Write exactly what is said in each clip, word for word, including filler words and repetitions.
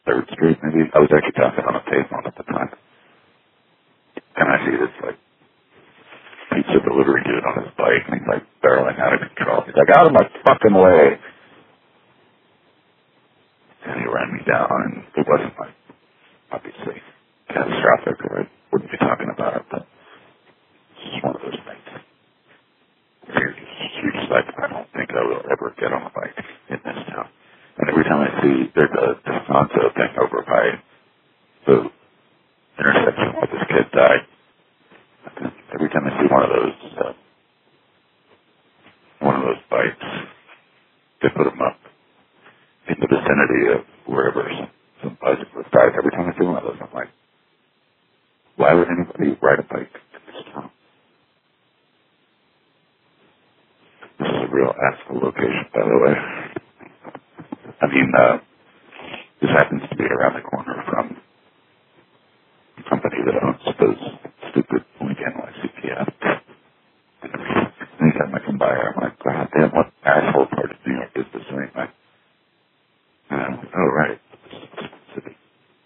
third Street, maybe. I was actually talking on a payphone at the time. And I see this, like, pizza delivery dude on his bike, and he's, like, barreling out of control. He's like, out of my fucking way. And he ran me down, and it wasn't, like, obviously catastrophic, or I wouldn't be talking about it, but it's just one of those things. You're just, you're just like, I don't think I will ever get on a bike in this town. And every time I see, there's a Descanso thing over by the intersection where this kid died. Every time I see one of those, uh, one of those bikes, they put them up in the vicinity of wherever some, some bicyclist died. Every time I see one of those, I'm like, why would anybody ride a bike in this town? This is a real asshole location, by the way. I mean, uh, this happens to be around the corner from the company that owns those stupid Link N Y C P F. Anytime I come by here, I'm like, God damn, what asshole part of New York is this anyway? And I'm like, oh, right. City.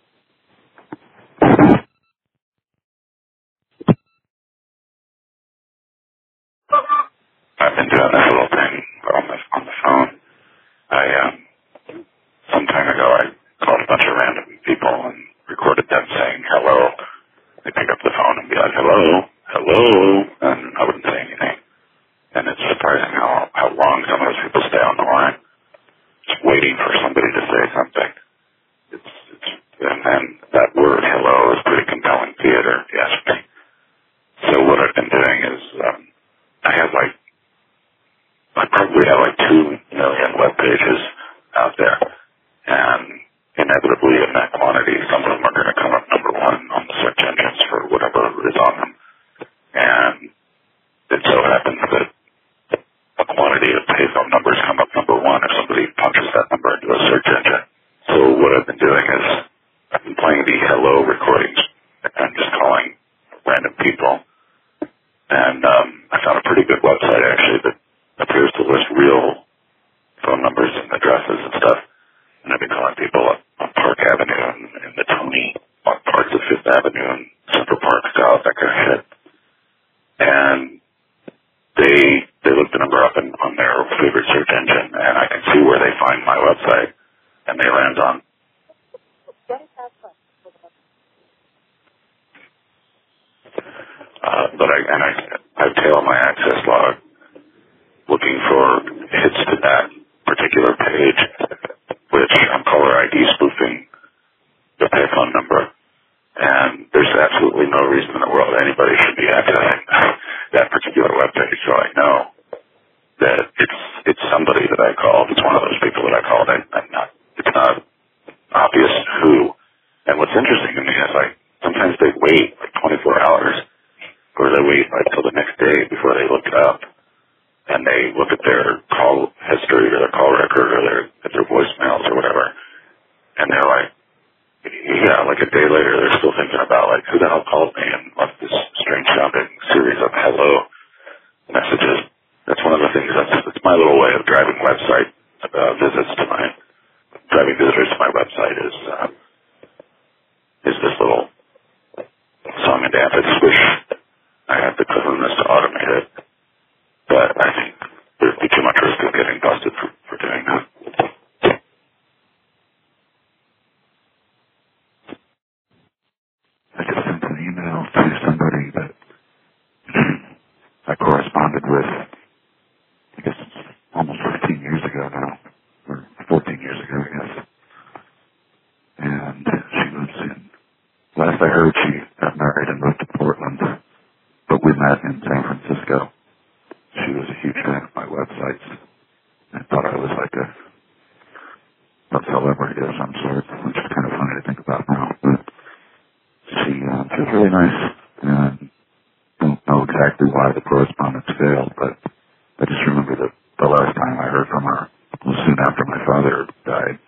I've been doing this little thing on the, on the phone. I, um, some time ago, I called a bunch of random people and recorded them saying hello. They pick up the phone and be like, hello, hello, and I wouldn't say anything. And it's surprising how, how long some of those people stay on the line, just waiting for somebody to say something. It's, it's, and then that word hello is pretty compelling theater, if you ask me. So what I've been doing is, um, I have like, I probably have like two million web pages out there. And inevitably in that quantity, some of them are going to come up number one on the search engines for whatever is on them. And it so happens that a quantity of payphone numbers come up number one if somebody punches that number into a search engine. So what I've been doing is I've been playing the hello recordings and just calling random people. And um, I found a pretty good website actually that appears to list real phone numbers and addresses and stuff. And I've been calling people up on Park Avenue and, and the Tony, on parts of Fifth Avenue and Central Park South, that kind of shit. And they they look the number up in, on their favorite search engine, and I can see where they find my website, and they land on. Uh, but I and I I tail my access log, looking for hits to that particular page, which I'm caller I D spoofing the payphone number, and there's absolutely no reason in the world anybody should be accessing that particular webpage. So I know that it's it's somebody that I called. It's one of those people that I called. I, I'm not. It's not obvious who. And what's interesting to me is like sometimes they wait like twenty-four hours, or they wait like till the next day before they look it up. And they look at their call history or their call record or their at their voicemails or whatever, and they're like, yeah, like a day later, they're still thinking about like who the hell called me and left this strange sounding series of hello messages. That's one of the things. That's, that's my little way of driving website uh, visits to my driving visitors to my website is uh, is this little song and dance. I just wish I had the cleverness to automate it. But I think there'd be too much risk of getting busted for, for doing that. I just sent an email to somebody that I corresponded with, I guess it's almost fifteen years ago now, or fourteen years ago, I guess. And she lives in, last I heard, she got married and moved to Portland, but we met in San Francisco. She was a huge fan of my websites. I thought I was like a, a celebrity of some sort, which is kind of funny to think about now. But she, uh, she was really nice, and I don't know exactly why the correspondence failed, but I just remember that the last time I heard from her was soon after my father died.